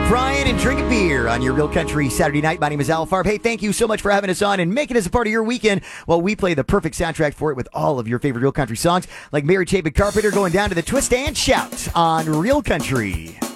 Brian and drink a beer on your Real Country Saturday night. My name is Al Farb. Hey, thank you so much for having us on and making us a part of your weekend while we play the perfect soundtrack for it with all of your favorite Real Country songs like Mary Chapin Carpenter going down to the twist and shout on Real Country.